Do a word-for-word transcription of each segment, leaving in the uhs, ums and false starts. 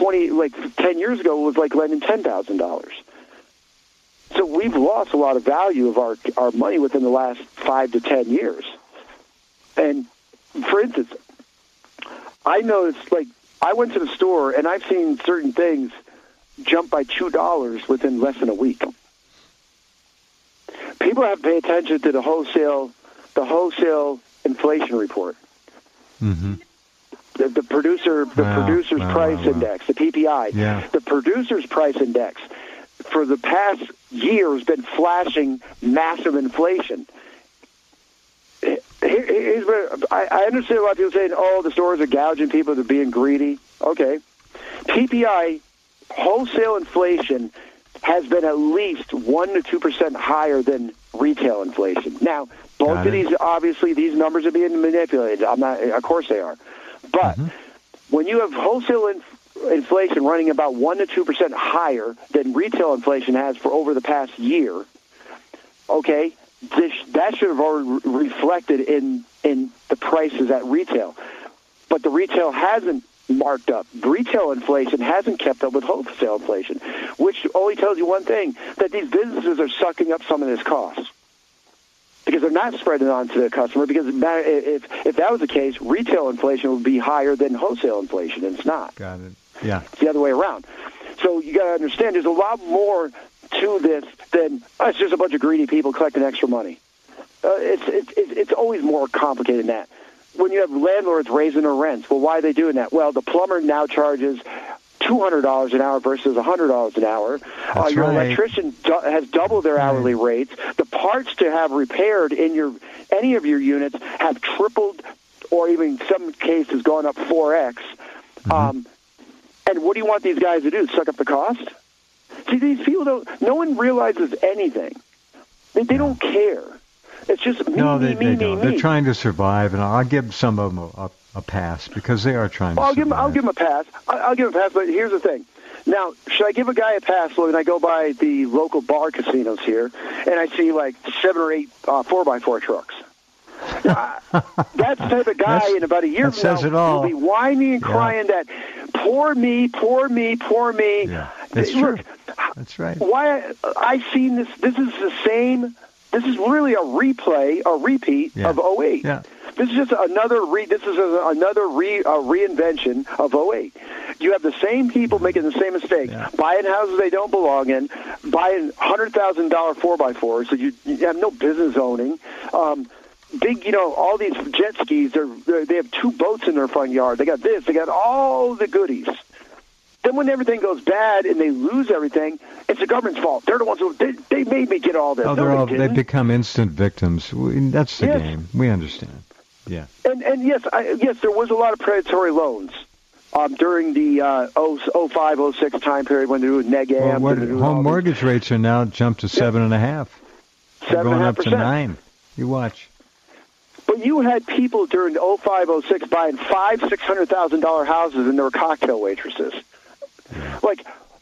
twenty, like ten years ago, was like lending ten thousand dollars. So we've lost a lot of value of our our money within the last five to ten years. And for instance, I noticed, like, I went to the store and I've seen certain things jump by two dollars within less than a week. People have to pay attention to the wholesale, the wholesale inflation report. Mm-hmm. The, the producer, the wow, producer's wow, price wow, wow. index, the P P I. Yeah. The producer's price index for the past year has been flashing massive inflation. Here, here's where I, I understand a lot of people saying, "Oh, the stores are gouging people; they're being greedy." Okay, P P I wholesale inflation has been at least one to two percent higher than retail inflation. Now, both Got of it. these, obviously, these numbers are being manipulated. I'm not, of course, they are. But Mm-hmm. when you have wholesale inf- inflation running about one to two percent higher than retail inflation has for over the past year, okay, this, that should have already re- reflected in in the prices at retail. But the retail hasn't marked up. Retail inflation hasn't kept up with wholesale inflation, which only tells you one thing, that these businesses are sucking up some of this cost because they're not spreading it on to the customer, because if, if that was the case, retail inflation would be higher than wholesale inflation, and it's not. Got it. Yeah. It's the other way around. So you got to understand there's a lot more to this than, oh, it's just a bunch of greedy people collecting extra money. Uh, it's, it's, it's always more complicated than that. When you have landlords raising their rents, well, why are they doing that? Well, the plumber now charges two hundred dollars an hour versus one hundred dollars an hour. Uh, your right. electrician do- has doubled their hourly right. rates. The parts to have repaired in your any of your units have tripled, or even in some cases gone up four X. Mm-hmm. Um, and what do you want these guys to do, suck up the cost? See, these people don't, no one realizes anything. They, they don't care. It's just me, no, they, me, they me, don't. me, They're me. trying to survive, and I'll give some of them a, a, a pass because they are trying to I'll survive. give him, I'll give him a pass. I'll, I'll give him a pass, but here's the thing. Now, should I give a guy a pass when I go by the local bar casinos here, and I see like seven or eight uh, four by four trucks? Now, that's the type of guy That's, in about a year that from says now it all. will be whining and Yeah. crying that, poor me, poor me, poor me. Yeah, that's Look, true. That's right. Why I've seen this. This is the same. This is really a replay, a repeat Yeah. of oh eight. Yeah. This is just another re. This is a, another re, a reinvention of oh eight. You have the same people making the same mistake, Yeah. buying houses they don't belong in, buying hundred thousand dollar four by fours that you, you have no business owning. Um, big, you know, all these jet skis. They're, they're they have two boats in their front yard. They got this. They got all the goodies. Then when everything goes bad and they lose everything, it's the government's fault. They're the ones who they, they made me get all this. Oh, No, they're they all, they didn't. become instant victims. We, that's the Yes. game. We understand. Yeah. And and yes, I, yes, there was a lot of predatory loans um, during the uh, oh five, oh six time period when they were neg Well, amp. what, home mortgage rates are now jumped to seven and a half. They're Seven and going a half up to percent. nine. You watch. But you had people during oh five, oh six buying five, six hundred thousand dollar houses, and they were cocktail waitresses. Like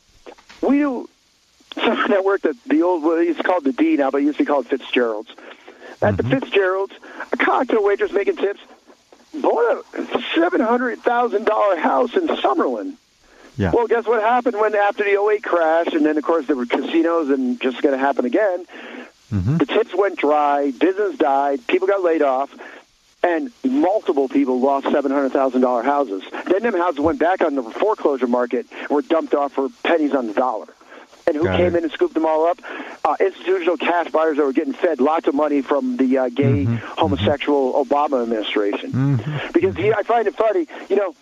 we do. Someone that worked at the old, well, it's called the D now, but it used to be called Fitzgerald's. At Mm-hmm. the Fitzgerald's, a cocktail waitress making tips bought a seven hundred thousand dollar house in Summerlin. Yeah. Well, guess what happened when after the oh eight crash, and then of course there were casinos, and just going to happen again. Mm-hmm. The tips went dry, business died, people got laid off, and multiple people lost seven hundred thousand dollar houses. Then them houses went back on the foreclosure market and were dumped off for pennies on the dollar. And who Got came it. in and scooped them all up? Uh, institutional cash buyers that were getting fed lots of money from the uh, gay, Mm-hmm. homosexual Obama administration. Mm-hmm. Because he, I find it funny, you know,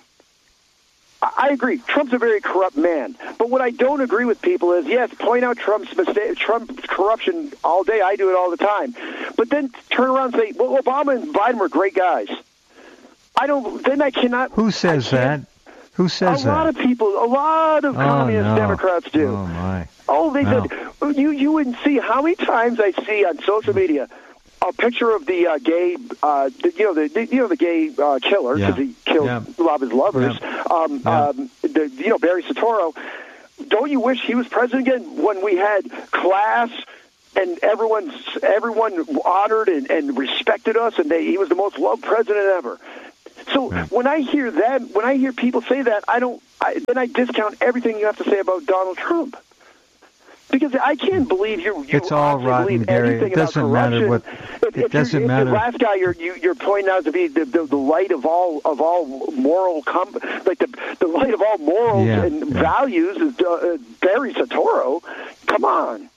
I agree. Trump's a very corrupt man. But what I don't agree with people is, yes, point out Trump's mistake, Trump's corruption all day. I do it all the time. But then turn around and say, well, Obama and Biden were great guys. I don't, then I cannot. Who says I that? can't- Who says a that? lot of people, a lot of Oh, communist no. Democrats do. Oh, my. Oh, they No. said, you, you wouldn't see how many times I see on social media a picture of the uh, gay, uh, the, you know, the, the you know the gay uh, killer because Yeah. he killed Yeah. a lot of his lovers. Yeah. Um, Yeah. um, the, you know, Barry Soetoro. Don't you wish he was president again when we had class and everyone everyone honored and, and respected us, and they, he was the most loved president ever. So Right. when I hear that, when I hear people say that, I don't. I, then I discount everything you have to say about Donald Trump. Because I can't believe you. you It's all honestly rotten, believe Gary. anything It doesn't about matter corruption. what. If, It if doesn't you're, matter. If the last guy you're you, you're pointing out to be the, the, the light of all of all moral com- like the the light of all morals Yeah, and yeah. values is uh, Barry Soetoro. Come on.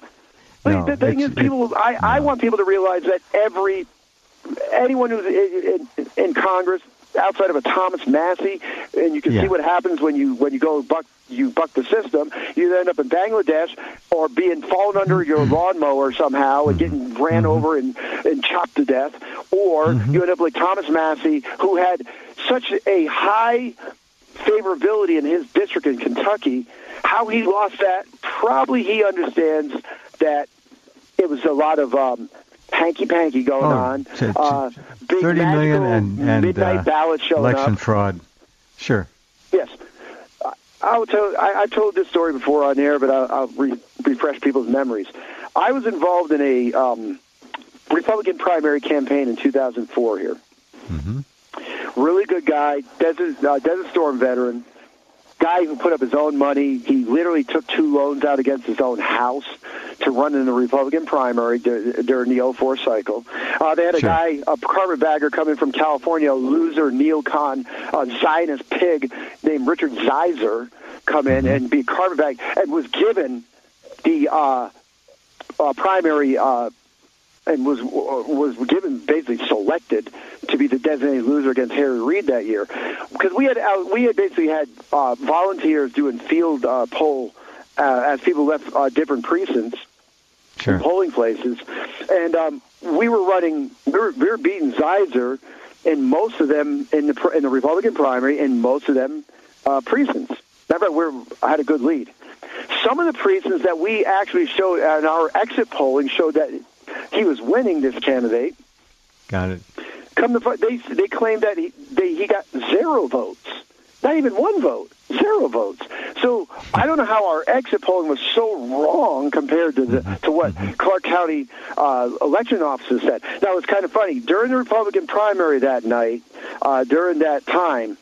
No, the thing it's- is, people. it- I, I no. want people to realize that every anyone who's in, in, in Congress, outside of a Thomas Massey, and you can Yeah. see what happens when you when you go buck you buck the system. You end up in Bangladesh or being fallen under your lawnmower somehow and getting ran Mhm. over and, and chopped to death, or Mhm. you end up like Thomas Massey, who had such a high favorability in his district in Kentucky. How he lost that? Probably he understands that it was a lot of um, hanky-panky going Oh, on. t- t- Uh, big thirty million and, and midnight uh, ballots showing election up. fraud. Sure. Yes. I- I will tell. I, I told this story before on air, but I'll, I'll re- refresh people's memories. I was involved in a um, Republican primary campaign in two thousand four here. hmm Really good guy, Desert, uh, Desert Storm veteran, guy who put up his own money. He literally took two loans out against his own house to run in the Republican primary d- during the oh four cycle. Uh, they had a Sure. guy, a carpetbagger coming from California, a loser, neocon, a Zionist pig named Richard Zeiser, come in Mhm. and be carpetbag and was given the uh, uh, primary uh, and was was given basically selected to be the designated loser against Harry Reid that year, because we had uh, we had basically had uh, volunteers doing field uh, poll uh, as people left uh, different precincts Sure. and polling places, and um, we were running we were, we were beating Zeiser in most of them in the pr- in the Republican primary in most of them uh, precincts. Remember, we were, I had a good lead. Some of the precincts that we actually showed, and our exit polling showed that he was winning this candidate. Got it. Come to fi- they they claimed that he they, he got zero votes, not even one vote, zero votes. So I don't know how our exit polling was so wrong compared to the to what Clark County uh, election officers said. Now it's kind of funny during the Republican primary that night, uh, during that time.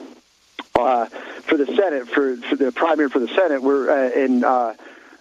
Uh, for the Senate, for, for the primary for the Senate, we're uh, in uh,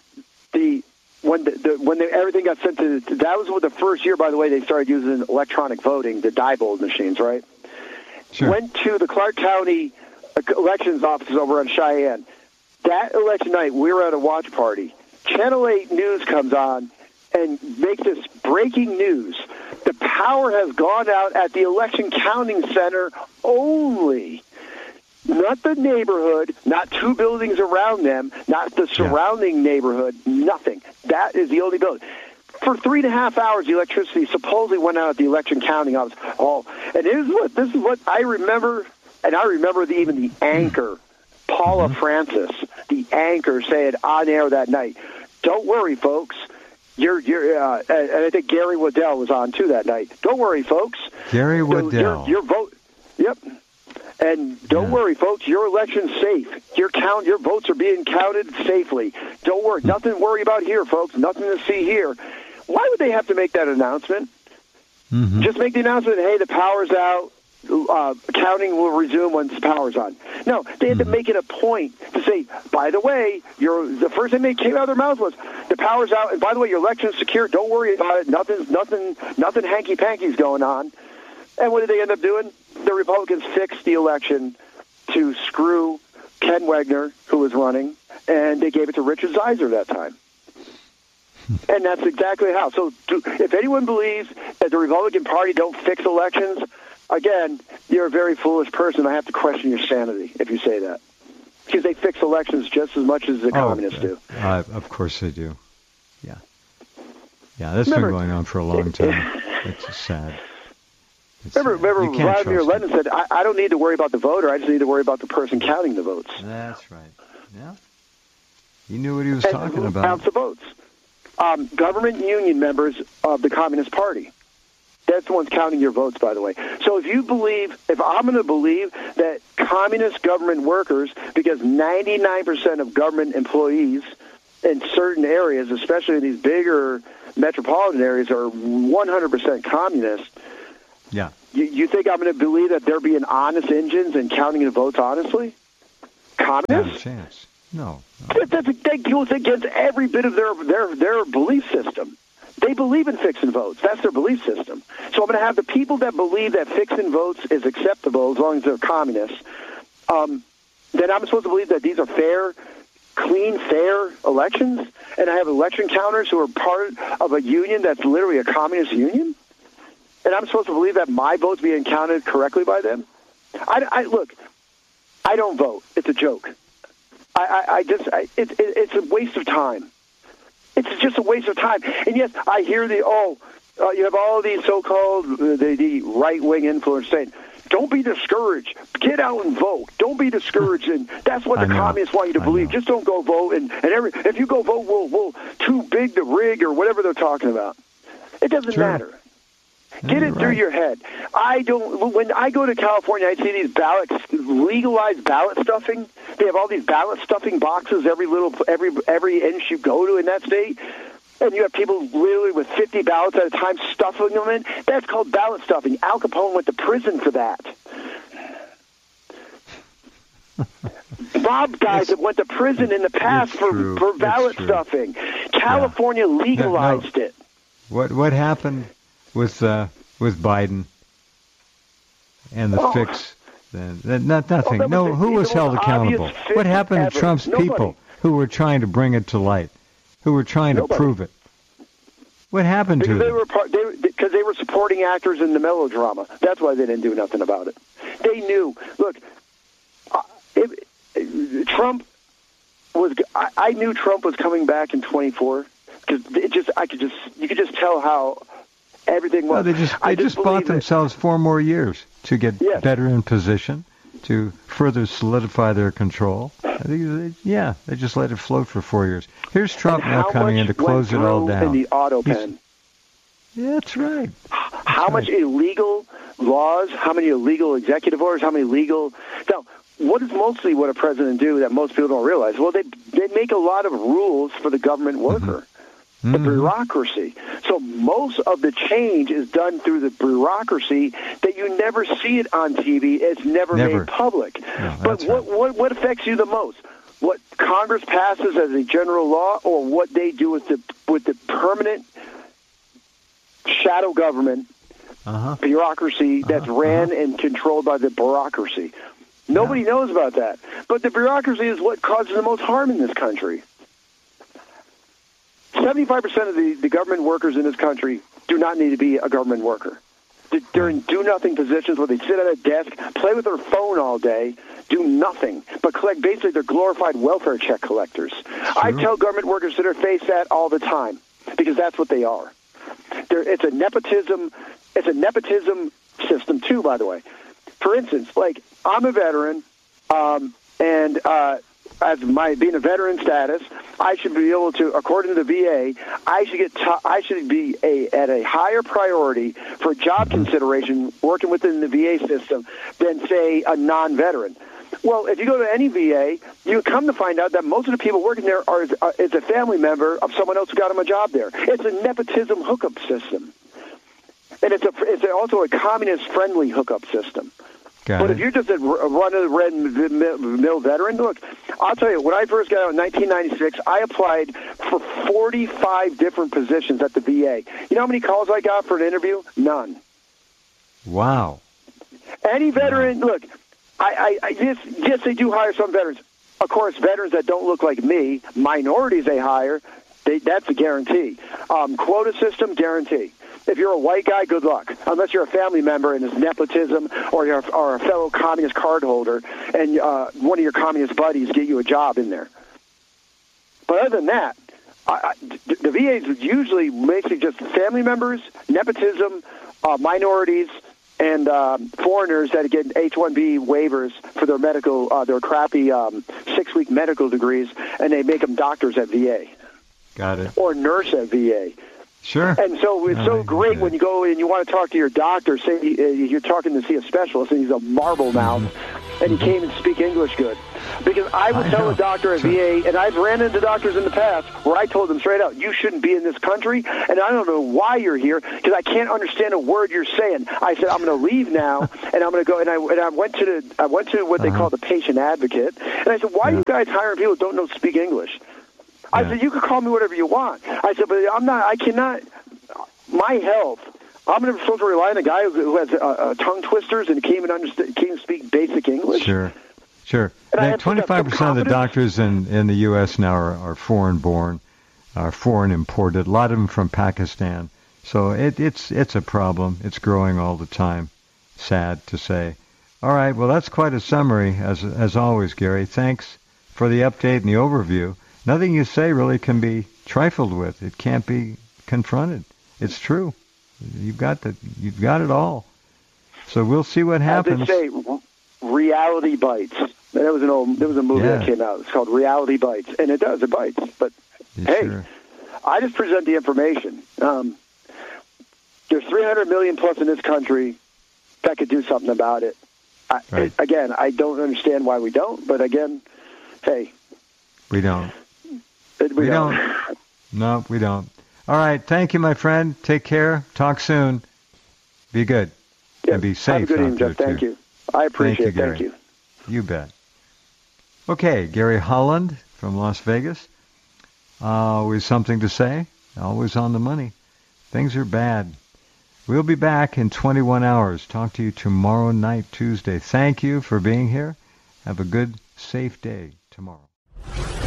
the when the, the when they, everything got sent to that was the first year, by the way, they started using electronic voting, the Diebold machines, right? Sure. Went to the Clark County elections offices over on Cheyenne. That election night, we were at a watch party. Channel eight News comes on and makes this breaking news. The power has gone out at the election counting center only. Not the neighborhood, not two buildings around them, not the surrounding yeah. neighborhood, nothing. That is the only building. For three and a half hours, the electricity supposedly went out at the election counting office. Oh, and this is what this is what I remember, and I remember the, even the anchor, Paula mm-hmm. Francis, the anchor, said on air that night, "Don't worry, folks. You're, you're, uh, and I think Gary Waddell was on too that night. Don't worry, folks. Gary Waddell. Your, your vote. Yep." And don't yeah. worry, folks, your election's safe. Your count, your votes are being counted safely. Don't worry. Nothing to worry about here, folks. Nothing to see here. Why would they have to make that announcement? Mm-hmm. Just make the announcement, hey, the power's out. Uh, counting will resume once the power's on. No, they had mm-hmm. to make it a point to say, by the way, your the first thing that came out of their mouth was, the power's out, and by the way, your election's secure. Don't worry about it. Nothing's, nothing, nothing hanky-panky's going on. And what did they end up doing? The Republicans fixed the election to screw Ken Wegner, who was running, and they gave it to Richard Zeiser that time. And that's exactly how. So to, if anyone believes that the Republican Party don't fix elections, again, you're a very foolish person. I have to question your sanity if you say that. Because they fix elections just as much as the oh, communists uh, do. Uh, of course they do. Yeah. Yeah, that's Remember, been going on for a long time. It's just sad. It's remember, sad. remember Vladimir Lenin said, I, I don't need to worry about the voter, I just need to worry about the person counting the votes. That's right. Yeah. He knew what he was and talking who about. counts the votes? Um, government union members of the Communist Party. That's the ones counting your votes, by the way. So if you believe, if I'm going to believe that communist government workers, because ninety-nine percent of government employees in certain areas, especially in these bigger metropolitan areas, are one hundred percent communist, Yeah. You, you think I'm going to believe that they're being honest engines and counting the votes honestly? Not a Communists? chance. No. no. That, that's, that goes against every bit of their, their, their belief system. They believe in fixing votes. That's their belief system. So I'm going to have the people that believe that fixing votes is acceptable as long as they're communists. Um, then I'm supposed to believe that these are fair, clean, fair elections, and I have election counters who are part of a union that's literally a communist union, and I'm supposed to believe that my vote's being counted correctly by them? I, I look, I don't vote. It's a joke. I, I, I just, I, it, it, it's a waste of time. It's just a waste of time. And yes, I hear the, oh, uh, you have all these so-called, uh, the, the right-wing influencers saying, don't be discouraged. Get out and vote. Don't be discouraged. And that's what the communists want you to believe. Just don't go vote. And, and every if you go vote, we'll, we'll too big to rig or whatever they're talking about. It doesn't Sure. matter. Get it through your head. I don't. When I go to California, I see these ballots, legalized ballot stuffing. They have all these ballot stuffing boxes every little, every every inch you go to in that state, and you have people literally with fifty ballots at a time stuffing them in. That's called ballot stuffing. Al Capone went to prison for that. Mob guys It's, that went to prison in the past for, true. for ballot stuffing. California yeah. legalized no, no. it. What what happened with uh, with Biden and the oh. fix? Then uh, not nothing. Oh, no, was who was held accountable? What happened ever. to Trump's Nobody. people who were trying to bring it to light, who were trying Nobody. to prove it? What happened because to they them? were part, they, because they were supporting actors in the melodrama. That's why they didn't do nothing about it. They knew. Look, uh, it, it, Trump was. I, I knew Trump was coming back in twenty-four because it just. I could just. You could just tell how everything was. No, they just they I just, just bought that, themselves four more years to get yes. better in position, to further solidify their control. I think they, yeah, they just let it float for four years. Here's Trump and now coming in to close it all down. In the auto pen. Yeah, that's right. That's how right. much illegal laws? How many illegal executive orders? How many legal? Now, what is mostly what a president do that most people don't realize? Well, they they make a lot of rules for the government worker. Mm-hmm. The bureaucracy. So most of the change is done through the bureaucracy that you never see it on T V. It's never, never. made public. No, but what, right. what what affects you the most? What Congress passes as a general law, or what they do with the with the permanent shadow government uh-huh. bureaucracy that's uh-huh. ran uh-huh. and controlled by the bureaucracy? Nobody yeah. knows about that. But the bureaucracy is what causes the most harm in this country. seventy-five percent of the, the government workers in this country do not need to be a government worker. They're in do-nothing positions where they sit at a desk, play with their phone all day, do nothing, but collect basically they're glorified welfare check collectors. Sure. I tell government workers to their face that all the time because that's what they are. They're, it's a nepotism. It's a nepotism system, too, by the way. For instance, like, I'm a veteran, um, and uh, as my being a veteran status, I should be able to, according to the V A, I should get, t- I should be a, at a higher priority for job consideration working within the V A system than, say, a non-veteran. Well, if you go to any V A, you come to find out that most of the people working there are uh, is a family member of someone else who got them a job there. It's a nepotism hookup system, and it's a it's also a communist-friendly hookup system. Got but it. if you're just a run-of-the-mill veteran, look, I'll tell you, when I first got out in nineteen ninety-six, I applied for forty-five different positions at the V A. You know how many calls I got for an interview? None. Wow. Any veteran, wow. look, I, I, I yes, yes, they do hire some veterans. Of course, veterans that don't look like me, minorities they hire, they, that's a guarantee. Um, quota system, guarantee. If you're a white guy, good luck. Unless you're a family member and it's nepotism, or you're or a fellow communist card holder, and uh, one of your communist buddies get you a job in there. But other than that, I, I, the V A is usually basically just family members, nepotism, uh, minorities, and um, foreigners that get H one B waivers for their medical, uh, their crappy um, six-week medical degrees, and they make them doctors at V A. Got it. Or nurse at V A. Sure. And so it's no, so great when you go and you want to talk to your doctor, say you're talking to see a specialist, and he's a marble mouth. and he came and speak English good. Because I would I tell know. a doctor at V A, and I've ran into doctors in the past where I told them straight out, you shouldn't be in this country, and I don't know why you're here, because I can't understand a word you're saying. I said, I'm going to leave now, and I'm going to go, and I, and I went to the, I went to what they Uh-huh. call the patient advocate, and I said, why are you guys hiring people who don't know speak English? I Yeah. said, you can call me whatever you want. I said, but I'm not, I cannot, my health, I'm going to supposed to rely on a guy who, who has uh, uh, tongue twisters and can't even, understand, can't even speak basic English? Sure. Sure. And I Now, have to have twenty-five percent of the confidence. doctors in, in the U S now are, are foreign-born, are foreign imported. A lot of them from Pakistan. So it, it's it's a problem. It's growing all the time. Sad to say. All right. Well, that's quite a summary, as as always, Gary. Thanks for the update and the overview. Nothing you say really can be trifled with. It can't be confronted. It's true. You've got the you've got it all. So we'll see what happens. As they say, r- reality bites. That was an old. There was a movie Yeah. that came out. It's called Reality Bites, and it does. It bites. But Yeah, hey, sure. I just present the information. Um, there's three hundred million plus in this country that could do something about it. I, Right. Again, I don't understand why we don't. But again, hey, We don't. we, We don't. don't. No, we don't. All right. Thank you, my friend. Take care. Talk soon. Be good. Yeah, And be safe Have a good out evening, there, Jeff. Thank too. you. I appreciate Thank you, it. Thank Gary. you. You bet. Okay, Gary Holland from Las Vegas. Uh, always something to say. Always on the money. Things are bad. We'll be back in twenty-one hours. Talk to you tomorrow night, Tuesday. Thank you for being here. Have a good, safe day tomorrow.